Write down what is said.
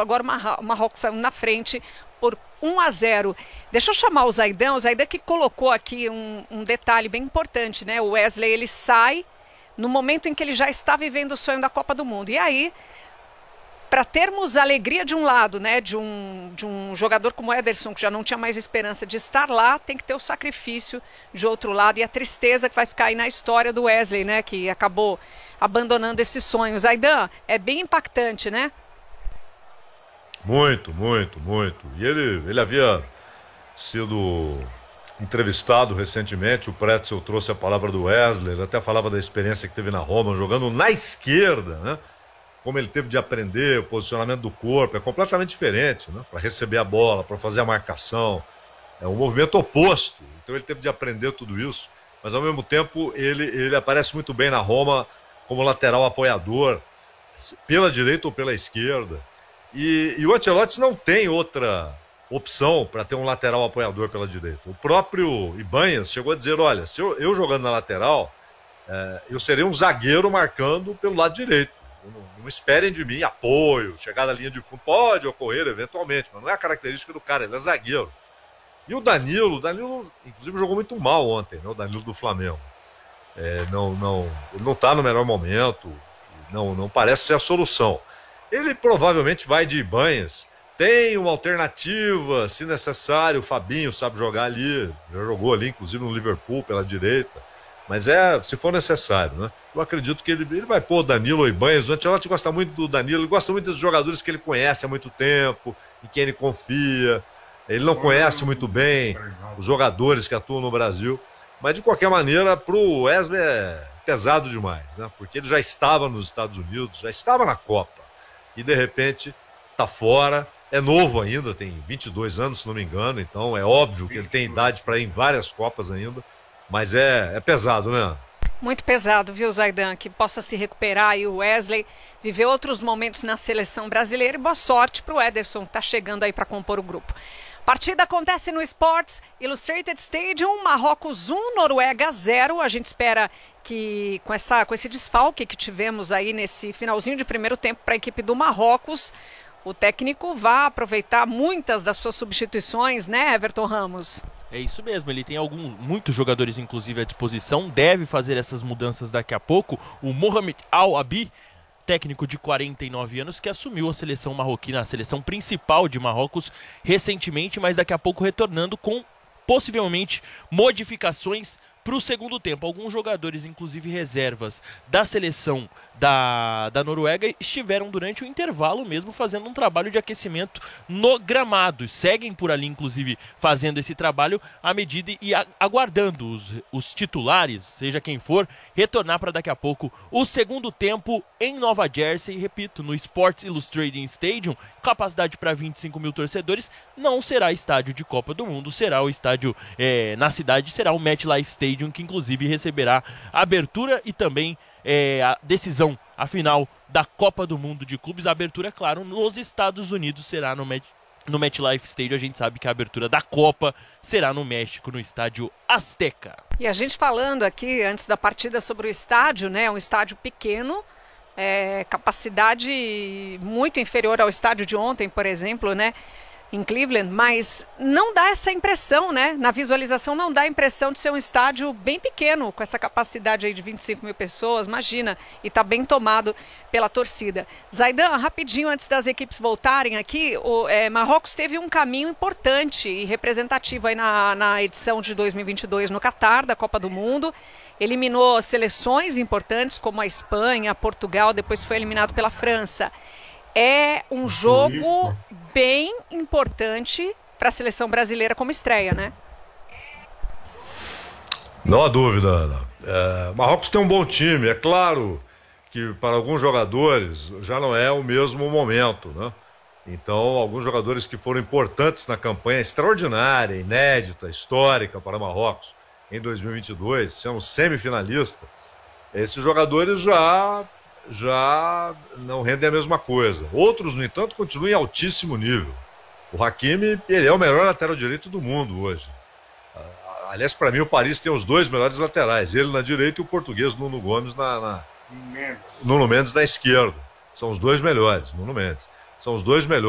agora o Marrocos saiu na frente por 1-0. Deixa eu chamar o Zaidan que colocou aqui um detalhe bem importante, né? O Wesley, ele sai no momento em que ele já está vivendo o sonho da Copa do Mundo. E aí, para termos a alegria de um lado, né, de um jogador como o Ederson, que já não tinha mais esperança de estar lá, tem que ter o sacrifício de outro lado e a tristeza que vai ficar aí na história do Wesley, né, que acabou abandonando esse sonho. Zaidan, é bem impactante, né? Muito, muito, muito. E ele havia sido entrevistado recentemente, o Pretzel trouxe a palavra do Wesley, ele até falava da experiência que teve na Roma, jogando na esquerda, né? Como ele teve de aprender o posicionamento do corpo, é completamente diferente, né? Para receber a bola, para fazer a marcação, é um movimento oposto. Então ele teve de aprender tudo isso, mas ao mesmo tempo ele aparece muito bem na Roma como lateral apoiador, pela direita ou pela esquerda. E o Ancelotti não tem outra opção para ter um lateral apoiador pela direita. O próprio Ibanhas chegou a dizer, olha, se eu jogando na lateral, eu seria um zagueiro marcando pelo lado direito. Não esperem de mim apoio, chegar na linha de fundo. Pode ocorrer eventualmente, mas não é a característica do cara, ele é zagueiro. E o Danilo inclusive jogou muito mal ontem, né? O Danilo do Flamengo. Ele não está no melhor momento, não parece ser a solução. Ele provavelmente vai de Ibanhas. Tem uma alternativa, se necessário, o Fabinho sabe jogar ali, já jogou ali, inclusive no Liverpool pela direita. Mas se for necessário, né? Eu acredito que ele vai pôr o Danilo ou Ibanhas. O Ancelotti gosta muito do Danilo, ele gosta muito dos jogadores que ele conhece há muito tempo, em quem ele confia. Ele não conhece muito bem os jogadores que atuam no Brasil. Mas, de qualquer maneira, para o Wesley é pesado demais, né? Porque ele já estava nos Estados Unidos, já estava na Copa. E, de repente, está fora. É novo ainda, tem 22 anos, se não me engano. Então, é óbvio que ele tem idade para ir em várias Copas ainda. Mas é pesado, né? Muito pesado, viu, Zaidan? Que possa se recuperar e o Wesley viver outros momentos na seleção brasileira. E boa sorte para o Ederson, que está chegando aí para compor o grupo. Partida acontece no Sports Illustrated Stadium, Marrocos 1, Noruega 0. A gente espera que com esse desfalque que tivemos aí nesse finalzinho de primeiro tempo para a equipe do Marrocos, o técnico vá aproveitar muitas das suas substituições, né, Everton Ramos? É isso mesmo, ele tem muitos jogadores inclusive à disposição, deve fazer essas mudanças daqui a pouco. O Mohamed Al-Abi, técnico de 49 anos, que assumiu a seleção marroquina, a seleção principal de Marrocos recentemente, mas daqui a pouco retornando com possivelmente modificações para o segundo tempo. Alguns jogadores, inclusive reservas da seleção da Noruega, estiveram durante o intervalo mesmo fazendo um trabalho de aquecimento no gramado. Seguem por ali, inclusive, fazendo esse trabalho à medida e aguardando os titulares, seja quem for, retornar para daqui a pouco o segundo tempo em Nova Jersey. Repito, no Sports Illustrated Stadium, capacidade para 25 mil torcedores. Não será estádio de Copa do Mundo, será o estádio na cidade, será o MetLife Stadium, que inclusive receberá a abertura e também a decisão, a final da Copa do Mundo de Clubes. A abertura, é claro, nos Estados Unidos será no MetLife Stadium. A gente sabe que a abertura da Copa será no México, no estádio Azteca. E a gente falando aqui antes da partida sobre o estádio, né? Um estádio pequeno, capacidade muito inferior ao estádio de ontem, por exemplo, né? Em Cleveland, mas não dá essa impressão, né? Na visualização não dá a impressão de ser um estádio bem pequeno, com essa capacidade aí de 25 mil pessoas, imagina, e tá bem tomado pela torcida. Zaidan, rapidinho antes das equipes voltarem aqui, o Marrocos teve um caminho importante e representativo aí na edição de 2022 no Catar, da Copa do Mundo. Eliminou seleções importantes como a Espanha, Portugal, depois foi eliminado pela França. É um jogo bem importante para a seleção brasileira como estreia, né? Não há dúvida, Ana. Marrocos tem um bom time. É claro que para alguns jogadores já não é o mesmo momento, né? Então, alguns jogadores que foram importantes na campanha extraordinária, inédita, histórica para Marrocos em 2022, sendo semifinalista, esses jogadores já não rendem a mesma coisa. Outros, no entanto, continuam em altíssimo nível. O Hakimi, ele é o melhor lateral direito do mundo hoje. Aliás, para mim, o Paris tem os dois melhores laterais. Ele na direita e o português Nuno Gomes Nuno Mendes na esquerda. São os dois melhores, Nuno Mendes. São os dois melhores.